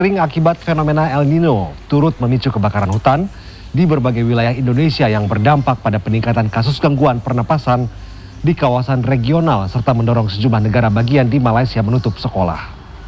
Kering akibat fenomena El Nino turut memicu kebakaran hutan di berbagai wilayah Indonesia yang berdampak pada peningkatan kasus gangguan pernapasan di kawasan regional serta mendorong sejumlah negara bagian di Malaysia menutup sekolah.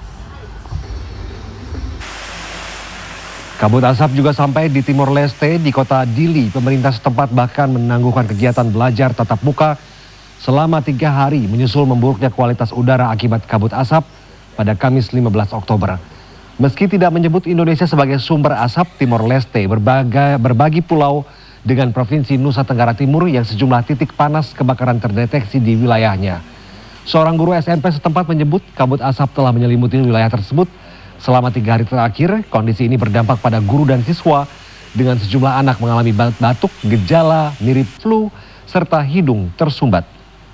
Kabut asap juga sampai di Timor Leste. Di kota Dili, pemerintah setempat bahkan menangguhkan kegiatan belajar tatap muka selama 3 hari menyusul memburuknya kualitas udara akibat kabut asap pada Kamis 15 Oktober. Meski tidak menyebut Indonesia sebagai sumber asap, Timor Leste berbagi pulau dengan Provinsi Nusa Tenggara Timur yang sejumlah titik panas kebakaran terdeteksi di wilayahnya. Seorang guru SMP setempat menyebut kabut asap telah menyelimuti wilayah tersebut selama 3 hari terakhir. Kondisi ini berdampak pada guru dan siswa dengan sejumlah anak mengalami batuk, gejala mirip flu, serta hidung tersumbat.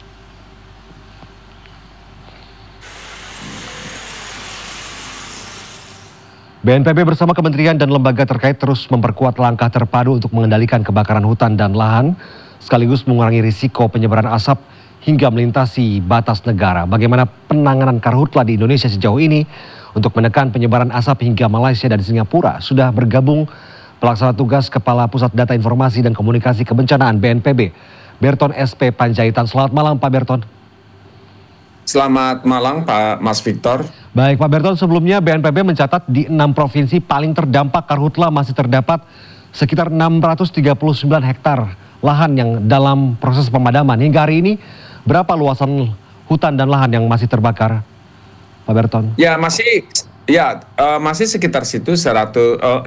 BNPB bersama kementerian dan lembaga terkait terus memperkuat langkah terpadu untuk mengendalikan kebakaran hutan dan lahan, sekaligus mengurangi risiko penyebaran asap hingga melintasi batas negara. Bagaimana penanganan karhutla di Indonesia sejauh ini untuk menekan penyebaran asap hingga Malaysia dan Singapura? Sudah bergabung pelaksana tugas Kepala Pusat Data Informasi dan Komunikasi Kebencanaan BNPB, Berton SP Panjaitan. Selamat malam Pak Berton. Selamat malam Pak Mas Victor. Baik Pak Berton, sebelumnya BNPB mencatat di 6 provinsi paling terdampak karhutla masih terdapat sekitar 639 hektar lahan yang dalam proses pemadaman. Hingga hari ini berapa luasan hutan dan lahan yang masih terbakar, Pak Berton? Ya masih sekitar situ 640.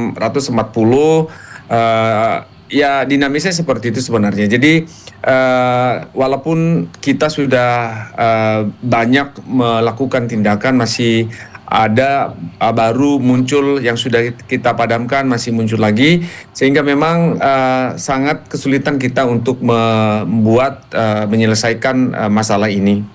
Ya dinamisnya seperti itu sebenarnya. Jadi walaupun kita sudah banyak melakukan tindakan, masih ada baru muncul yang sudah kita padamkan, masih muncul lagi, sehingga memang sangat kesulitan kita untuk menyelesaikan masalah ini.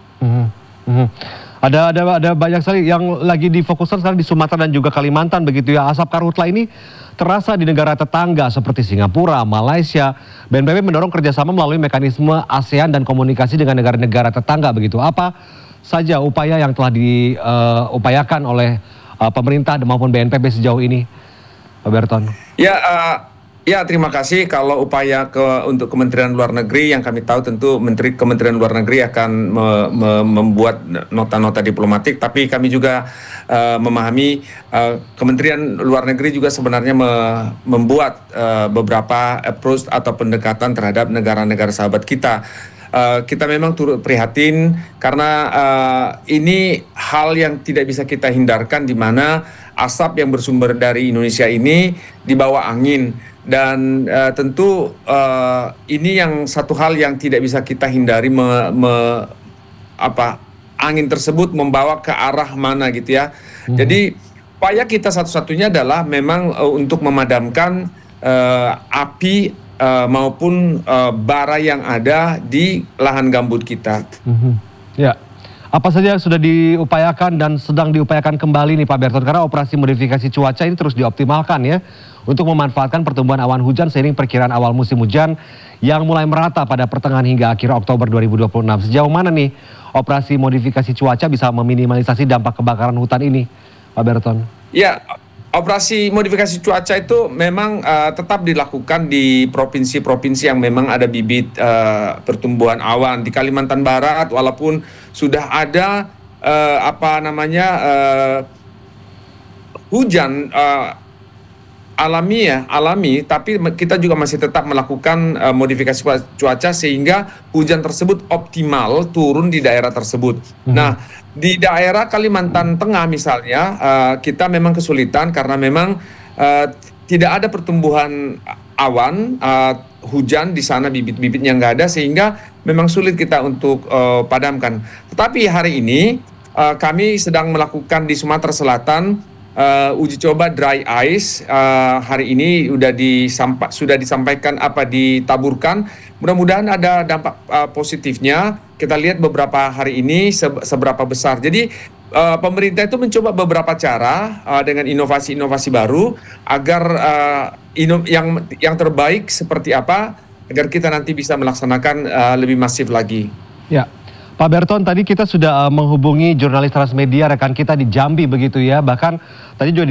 Ada banyak sekali yang lagi difokuskan sekarang di Sumatera dan juga Kalimantan begitu ya. Asap karhutla ini terasa di negara tetangga seperti Singapura, Malaysia. BNPB mendorong kerjasama melalui mekanisme ASEAN dan komunikasi dengan negara-negara tetangga begitu. Apa saja upaya yang telah diupayakan oleh pemerintah maupun BNPB sejauh ini, Pak Berton? Ya, terima kasih. Kalau upaya untuk Kementerian Luar Negeri, yang kami tahu tentu Kementerian Luar Negeri akan membuat nota-nota diplomatik, tapi kami juga memahami Kementerian Luar Negeri juga sebenarnya membuat beberapa approach atau pendekatan terhadap negara-negara sahabat kita. Kita memang turut prihatin karena ini hal yang tidak bisa kita hindarkan, di mana asap yang bersumber dari Indonesia ini dibawa angin. Dan tentu ini yang satu hal yang tidak bisa kita hindari, angin tersebut membawa ke arah mana gitu ya. Jadi upaya kita satu-satunya adalah memang untuk memadamkan api maupun bara yang ada di lahan gambut kita. Ya, apa saja yang sudah diupayakan dan sedang diupayakan kembali nih Pak Berton, karena operasi modifikasi cuaca ini terus dioptimalkan ya untuk memanfaatkan pertumbuhan awan hujan seiring perkiraan awal musim hujan yang mulai merata pada pertengahan hingga akhir Oktober 2026. Sejauh mana nih operasi modifikasi cuaca bisa meminimalisasi dampak kebakaran hutan ini, Pak Berton? Ya, operasi modifikasi cuaca itu memang tetap dilakukan di provinsi-provinsi yang memang ada bibit pertumbuhan awan. Di Kalimantan Barat, walaupun sudah ada hujan alami, tapi kita juga masih tetap melakukan modifikasi cuaca sehingga hujan tersebut optimal turun di daerah tersebut. Nah, di daerah Kalimantan Tengah misalnya, kita memang kesulitan karena memang tidak ada pertumbuhan awan, hujan di sana, bibit-bibitnya nggak ada, sehingga memang sulit kita untuk padamkan. Tetapi hari ini kami sedang melakukan di Sumatera Selatan uji coba dry ice. Hari ini sudah disampaikan ditaburkan. Mudah-mudahan ada dampak positifnya. Kita lihat beberapa hari ini seberapa besar. Jadi pemerintah itu mencoba beberapa cara dengan inovasi-inovasi baru agar yang terbaik seperti apa agar kita nanti bisa melaksanakan lebih masif lagi. Ya. Pak Berton, tadi kita sudah menghubungi jurnalis Transmedia rekan kita di Jambi begitu ya, bahkan tadi juga